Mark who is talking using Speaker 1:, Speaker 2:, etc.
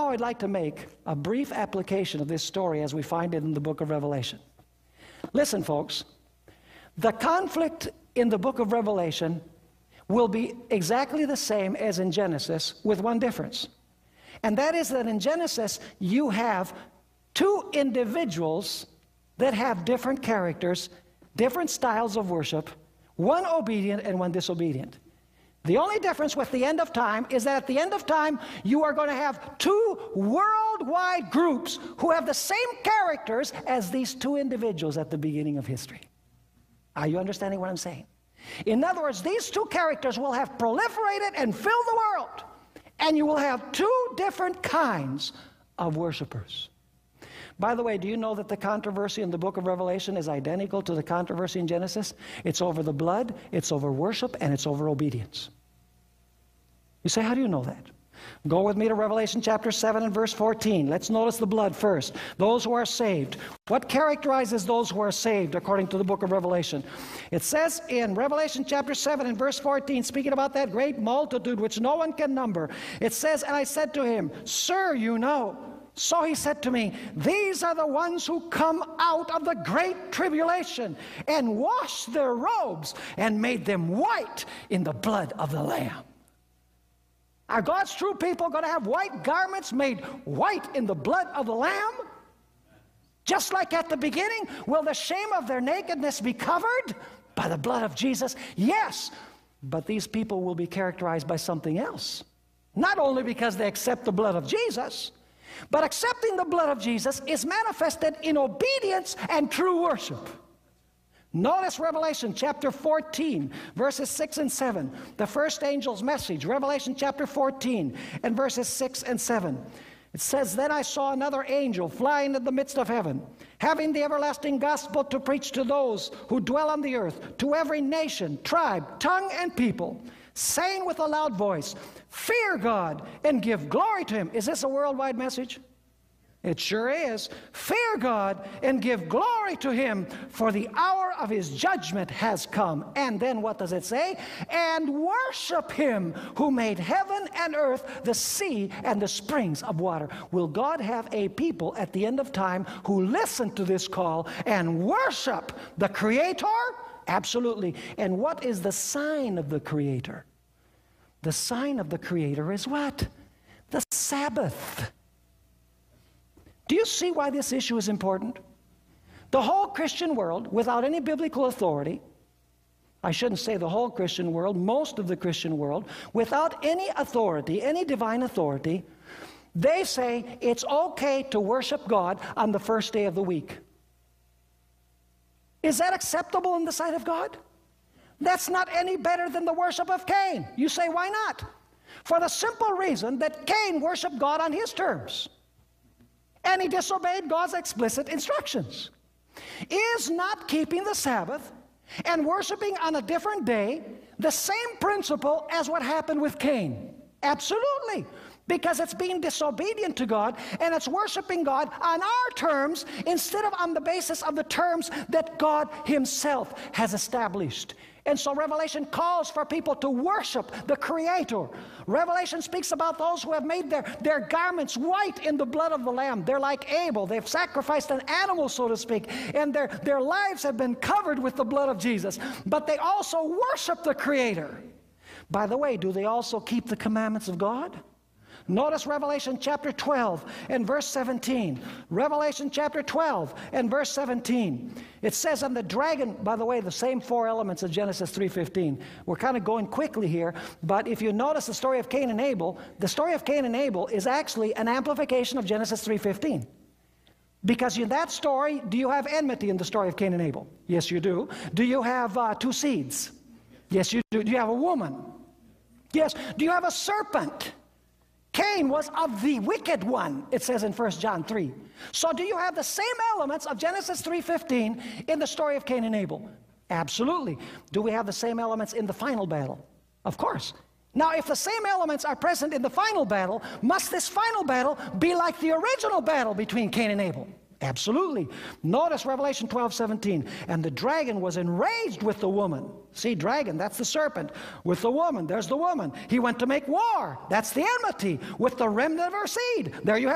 Speaker 1: Now I'd like to make a brief application of this story as we find it in the book of Revelation. Listen, folks, the conflict in the book of Revelation will be exactly the same as in Genesis, with one difference. And that is that in Genesis, you have two individuals that have different characters, different styles of worship, one obedient and one disobedient. The only difference with the end of time is that at the end of time, you are going to have two worldwide groups who have the same characters as these two individuals at the beginning of history. Are you understanding what I'm saying? In other words, these two characters will have proliferated and filled the world, and you will have two different kinds of worshipers. By the way, do you know that the controversy in the book of Revelation is identical to the controversy in Genesis? It's over the blood, it's over worship, and it's over obedience. You say, how do you know that? Go with me to Revelation chapter 7 and verse 14. Let's notice the blood first. Those who are saved. What characterizes those who are saved according to the book of Revelation? It says in Revelation chapter 7 and verse 14, speaking about that great multitude which no one can number, it says, and I said to him, Sir, you know. So he said to me, these are the ones who come out of the great tribulation and washed their robes and made them white in the blood of the Lamb. Are God's true people going to have white garments made white in the blood of the Lamb? Just like at the beginning, will the shame of their nakedness be covered by the blood of Jesus? Yes, but these people will be characterized by something else. Not only because they accept the blood of Jesus, but accepting the blood of Jesus is manifested in obedience and true worship. Notice Revelation chapter 14, verses 6 and 7. The first angel's message, Revelation chapter 14 and verses 6 and 7. It says, Then I saw another angel flying in the midst of heaven, having the everlasting gospel to preach to those who dwell on the earth, to every nation, tribe, tongue, and people, saying with a loud voice, Fear God and give glory to Him. Is this a worldwide message? It sure is. Fear God and give glory to Him, for the hour of His judgment has come. And then what does it say? And worship Him who made heaven and earth, the sea, and the springs of water. Will God have a people at the end of time who listen to this call and worship the Creator? Absolutely. And what is the sign of the Creator? The sign of the Creator is what? The Sabbath. Do you see why this issue is important? The whole Christian world, without any biblical authority, I shouldn't say the whole Christian world, most of the Christian world, without any authority, any divine authority, they say it's okay to worship God on the first day of the week. Is that acceptable in the sight of God? That's not any better than the worship of Cain. You say, why not? For the simple reason that Cain worshiped God on his terms. And he disobeyed God's explicit instructions. Is not keeping the Sabbath and worshiping on a different day the same principle as what happened with Cain? Absolutely. Because it's being disobedient to God, and it's worshiping God on our terms instead of on the basis of the terms that God Himself has established. And so Revelation calls for people to worship the Creator. Revelation speaks about those who have made their garments white in the blood of the Lamb. They're like Abel. They've sacrificed an animal, so to speak, and their lives have been covered with the blood of Jesus. But they also worship the Creator. By the way, do they also keep the commandments of God? Notice Revelation chapter 12 and verse 17. Revelation chapter 12 and verse 17. It says, and the dragon, by the way, the same four elements of Genesis 3:15. We're kind of going quickly here, but if you notice the story of Cain and Abel, the story of Cain and Abel is actually an amplification of Genesis 3:15. Because in that story, do you have enmity in the story of Cain and Abel? Yes, you do. Do you have two seeds? Yes, you do. Do you have a woman? Yes. Do you have a serpent? Cain was of the wicked one, it says in 1 John 3. So do you have the same elements of Genesis 3:15 in the story of Cain and Abel? Absolutely. Do we have the same elements in the final battle? Of course. Now, if the same elements are present in the final battle, must this final battle be like the original battle between Cain and Abel? Absolutely. Notice Revelation 12:17. And the dragon was enraged with the woman. See, dragon, that's the serpent. With the woman, there's the woman. He went to make war. That's the enmity with the remnant of her seed. There you have